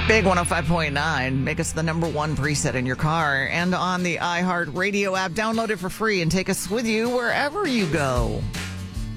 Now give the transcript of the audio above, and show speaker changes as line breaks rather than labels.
Big 105.9. Make us the number one preset in your car and on the iHeart Radio app. Download it for free and take us with you wherever you go.